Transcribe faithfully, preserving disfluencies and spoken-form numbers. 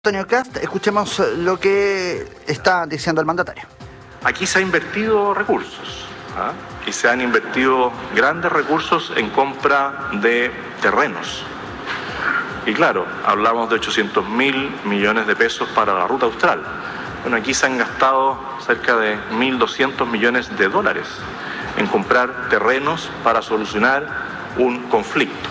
Antonio Kast, escuchemos lo que está diciendo el mandatario. Aquí se ha invertido recursos, ¿ah? y se han invertido grandes recursos en compra de terrenos. Y claro, hablamos de ochocientos mil millones de pesos para la ruta austral. Bueno, aquí se han gastado cerca de mil doscientos millones de dólares en comprar terrenos para solucionar un conflicto.